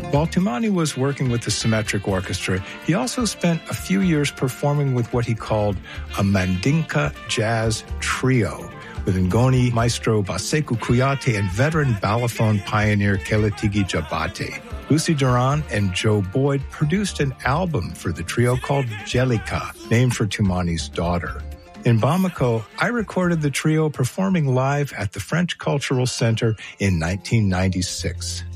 While Toumani was working with the Symmetric Orchestra, he also spent a few years performing with what he called a Mandinka jazz trio, with Ngoni maestro Baseku Kuyate and veteran balafon pioneer Keletigi Jabate. Lucy Duran and Joe Boyd produced an album for the trio called Jelika, named for Toumani's daughter. In Bamako, I recorded the trio performing live at the French Cultural Center in 1996.